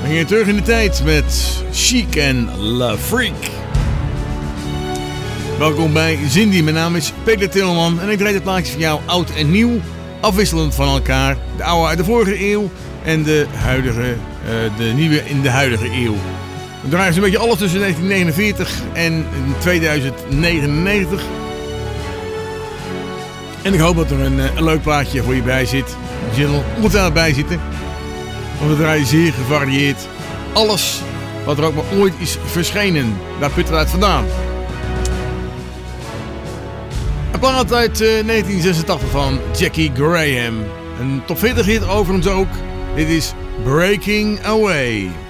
We gaan terug in de tijd met Chic en La Freak. Welkom bij Zindy, mijn naam is Peter Tilman en ik draai het plaatje voor jou oud en nieuw, afwisselend van elkaar. De oude uit de vorige eeuw en de nieuwe in de huidige eeuw. We draaien zo'n beetje alles tussen 1949 en 2099. En ik hoop dat er een leuk plaatje voor je bij zit. Je zit er ongetwijfeld bij zitten. Want we draaien zeer gevarieerd. Alles wat er ook maar ooit is verschenen. Daar putten we uit vandaan. Een plaat uit 1986 van Jackie Graham. Een top 40 hit overigens ook. Dit is Breaking Away.